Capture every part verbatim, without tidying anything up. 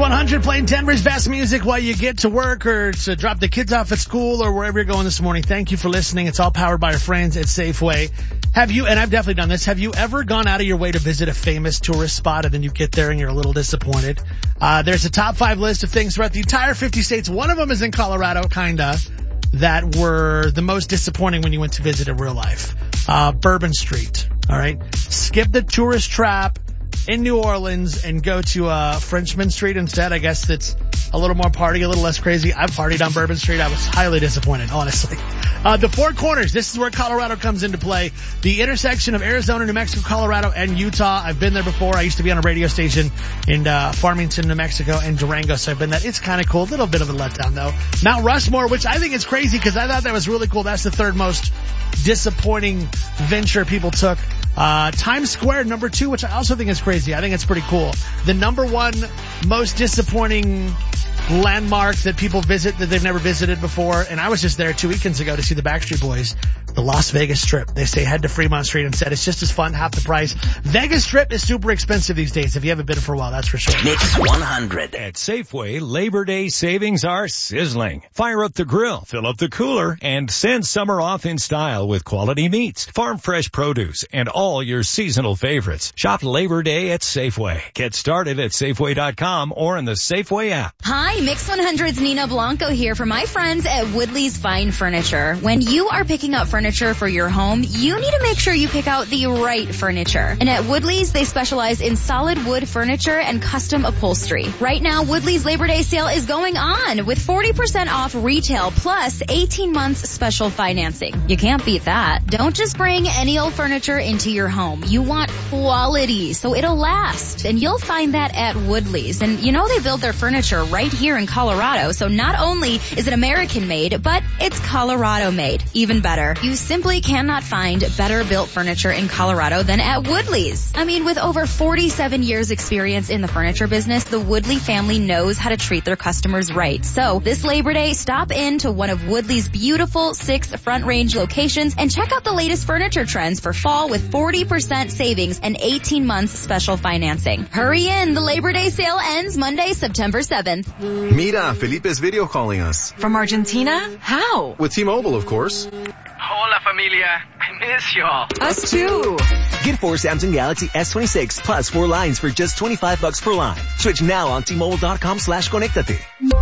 one hundred playing Denver's best music while you get to work or to drop the kids off at school or wherever you're going this morning. Thank you for listening. It's all powered by our friends at Safeway. Have you, and I've definitely done this, have you ever gone out of your way to visit a famous tourist spot and then you get there and you're a little disappointed? Uh, there's a top five list of things throughout the entire fifty states. One of them is in Colorado, kinda, that were the most disappointing when you went to visit in real life. Uh, Bourbon Street. All right. Skip the tourist trap in New Orleans and go to uh Frenchman Street instead. I guess it's a little more party, a little less crazy. I've partied on Bourbon Street. I was highly disappointed, honestly. Uh the Four Corners. This is where Colorado comes into play. The intersection of Arizona, New Mexico, Colorado, and Utah. I've been there before. I used to be on a radio station in uh Farmington, New Mexico, and Durango, so I've been there. It's kind of cool. A little bit of a letdown, though. Mount Rushmore, which I think is crazy because I thought that was really cool. That's the third most disappointing venture people took. Uh, Times Square, number two, which I also think is crazy. I think it's pretty cool. The number one most disappointing landmark that people visit that they've never visited before, and I was just there two weekends ago to see the Backstreet Boys, the Las Vegas Strip. They say head to Fremont Street and said it's just as fun, half the price. Vegas Strip is super expensive these days. If you haven't been for a while, that's for sure. Mix one hundred. At Safeway, Labor Day savings are sizzling. Fire up the grill, fill up the cooler, and send summer off in style with quality meats, farm fresh produce, and all your seasonal favorites. Shop Labor Day at Safeway. Get started at Safeway dot com or in the Safeway app. Hi, Mix one hundred's Nina Blanco here for my friends at Woodley's Fine Furniture. When you are picking up furniture for your home, you need to make sure you pick out the right furniture. And at Woodley's, they specialize in solid wood furniture and custom upholstery. Right now, Woodley's Labor Day sale is going on with forty percent off retail plus eighteen months special financing. You can't beat that. Don't just bring any old furniture into your home. You want quality, so it'll last. And you'll find that at Woodley's. And you know they build their furniture right here in Colorado, so not only is it American made, but it's Colorado made. Even better. You simply cannot find better built furniture in Colorado than at Woodley's. I mean, with over forty-seven years experience in the furniture business, the Woodley family knows how to treat their customers right. So this Labor Day, stop in to one of Woodley's beautiful six Front Range locations and check out the latest furniture trends for fall with forty percent savings and eighteen months special financing. Hurry in. The Labor Day sale ends Monday, September seventh. Mira, Felipe's video calling us. From Argentina? How? With T-Mobile, of course. Hola, familia. I miss y'all. Us too. Get four Samsung Galaxy S twenty-six plus four lines for just twenty-five bucks per line. Switch now on T-Mobile.com slash Conectate.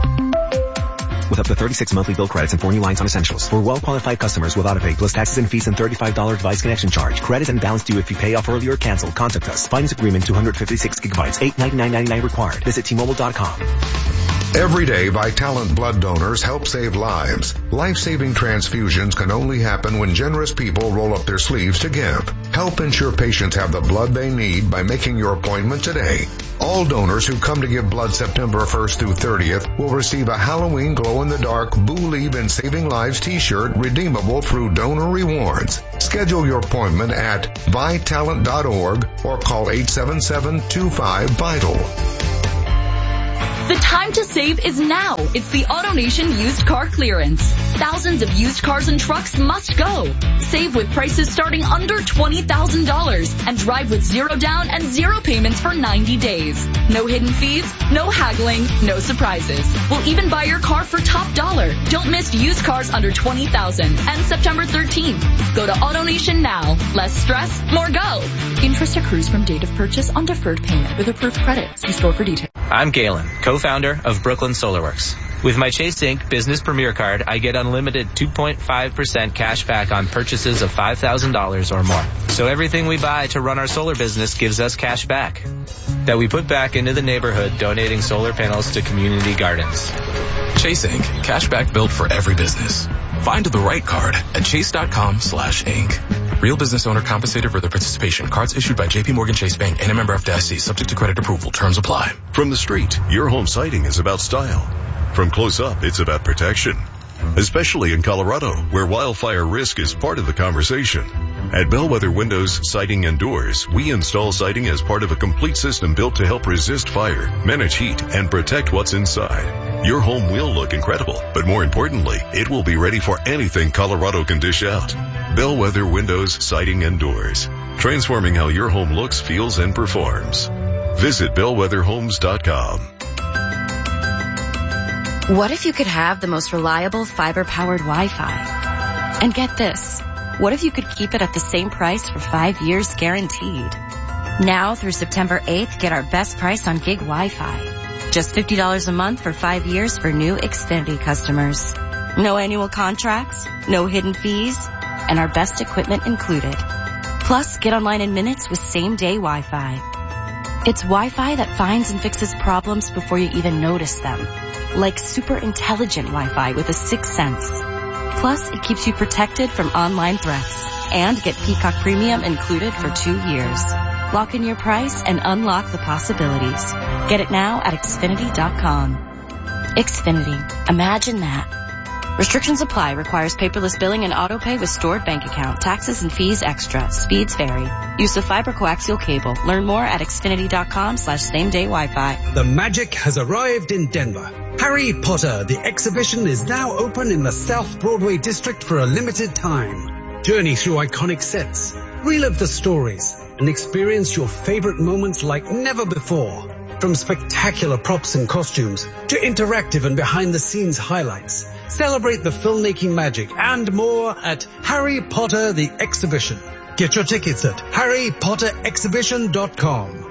With up to thirty-six monthly bill credits and four new lines on essentials. For well-qualified customers with autopay plus taxes and fees and thirty-five dollars device connection charge. Credits and balance due if you pay off early or cancel. Contact us. Finance agreement two hundred fifty-six gigabytes. eight ninety-nine ninety-nine required. Visit T Mobile dot com. Every day, Vitalant blood donors help save lives. Life-saving transfusions can only happen when generous people roll up their sleeves to give. Help ensure patients have the blood they need by making your appointment today. All donors who come to give blood September first through thirtieth will receive a Halloween glow-in-the-dark Believe in Saving Lives t-shirt redeemable through donor rewards. Schedule your appointment at vitalant dot org or call eight seven seven two five VITAL. The time to save is now. It's the AutoNation used car clearance. Thousands of used cars and trucks must go. Save with prices starting under twenty thousand dollars and drive with zero down and zero payments for ninety days. No hidden fees, no haggling, no surprises. We'll even buy your car for top dollar. Don't miss used cars under twenty thousand dollars and September thirteenth. Go to AutoNation now. Less stress, more go. Interest accrues from date of purchase on deferred payment with approved credit. See store for details. I'm Galen, co-founder of Brooklyn Solarworks. With my Chase Inc Business Premier Card, I get unlimited two point five percent cash back on purchases of five thousand dollars or more. So everything we buy to run our solar business gives us cash back that we put back into the neighborhood, donating solar panels to community gardens. Chase Inc Cash back built for every business. Find the right card at chase.com slash Inc. Real business owner compensated for their participation. Cards issued by J P Morgan Chase Bank and a member F D I C, subject to credit approval. Terms apply. From the street, your home siding is about style. From close up, it's about protection. Especially in Colorado, where wildfire risk is part of the conversation. At Bellwether Windows, Siding and Doors, we install siding as part of a complete system built to help resist fire, manage heat, and protect what's inside. Your home will look incredible, but more importantly, it will be ready for anything Colorado can dish out. Bellwether Windows, Siding and Doors. Transforming how your home looks, feels, and performs. Visit bellwether homes dot com. What if you could have the most reliable fiber-powered Wi-Fi? And get this, what if you could keep it at the same price for five years guaranteed? Now through September eighth, get our best price on gig Wi-Fi. Just fifty dollars a month for five years for new Xfinity customers. No annual contracts, no hidden fees, and our best equipment included. Plus, get online in minutes with same-day Wi-Fi. It's Wi-Fi that finds and fixes problems before you even notice them. Like super intelligent Wi-Fi with a sixth sense. Plus, it keeps you protected from online threats. And get Peacock Premium included for two years. Lock in your price and unlock the possibilities. Get it now at Xfinity dot com. Xfinity. Imagine that. Restrictions apply. Requires paperless billing and auto-pay with stored bank account. Taxes and fees extra. Speeds vary. Use of fiber coaxial cable. Learn more at Xfinity dot com slash same day Wi-Fi. The magic has arrived in Denver. Harry Potter, the exhibition, is now open in the South Broadway district for a limited time. Journey through iconic sets. Relive the stories and experience your favorite moments like never before. From spectacular props and costumes to interactive and behind-the-scenes highlights. Celebrate the filmmaking magic and more at Harry Potter the Exhibition. Get your tickets at harry potter exhibition dot com.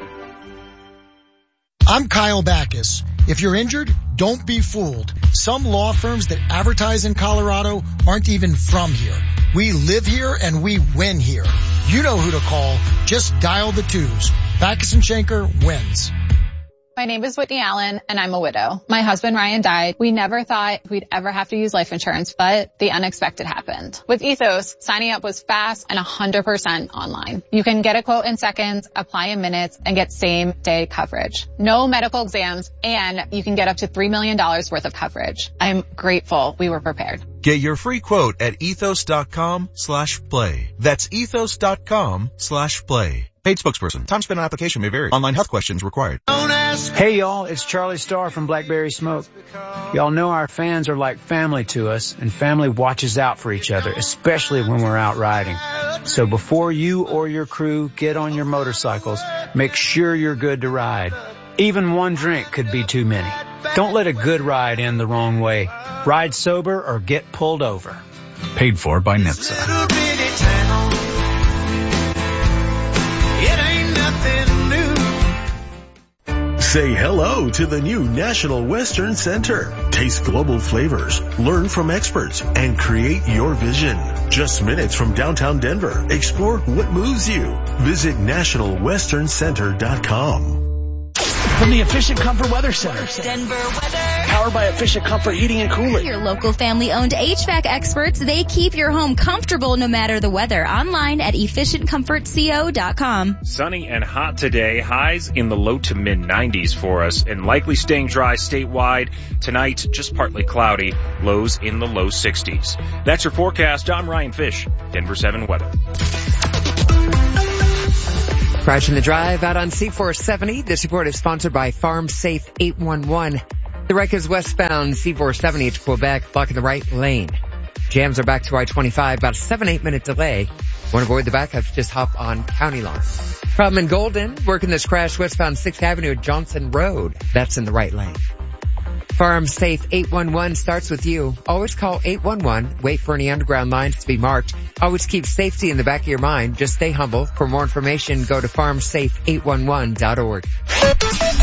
I'm Kyle Backus. If you're injured, don't be fooled. Some law firms that advertise in Colorado aren't even from here. We live here and we win here. You know who to call. Just dial the twos. Backus and Schenker wins. My name is Whitney Allen, and I'm a widow. My husband, Ryan, died. We never thought we'd ever have to use life insurance, but the unexpected happened. With Ethos, signing up was fast and one hundred percent online. You can get a quote in seconds, apply in minutes, and get same-day coverage. No medical exams, and you can get up to three million dollars worth of coverage. I'm grateful we were prepared. Get your free quote at ethos.com slash play. That's ethos.com slash play. Paid spokesperson. Time spent on application may vary. Online health questions required. Hey y'all, it's Charlie Starr from Blackberry Smoke. Y'all know our fans are like family to us, and family watches out for each other, especially when we're out riding. So before you or your crew get on your motorcycles, make sure you're good to ride. Even one drink could be too many. Don't let a good ride end the wrong way. Ride sober or get pulled over. Paid for by NHTSA. Say hello to the new National Western Center. Taste global flavors, learn from experts, and create your vision. Just minutes from downtown Denver. Explore what moves you. Visit national western center dot com. From the Efficient Comfort Weather Center. Denver weather. Powered by Efficient Comfort Heating and Cooling. Your local family-owned H V A C experts, they keep your home comfortable no matter the weather. Online at efficient comfort co dot com. Sunny and hot today. Highs in the low to mid nineties for us and likely staying dry statewide. Tonight, just partly cloudy. Lows in the low sixties. That's your forecast. I'm Ryan Fish, Denver seven Weather. Crash in the drive out on C four seventy. This report is sponsored by Farm Safe eight one one. The wreck is westbound C four seventy to Quebec, blocking the right lane. Jams are back to I twenty-five, about a seven, eight minute delay. Want to avoid the backups, just hop on County Line. Problem in Golden, working this crash westbound sixth Avenue at Johnson Road. That's in the right lane. Farm Safe eight one one starts with you. Always call eight one one. Wait for any underground lines to be marked. Always keep safety in the back of your mind. Just stay humble. For more information, go to farm safe eight one one dot org.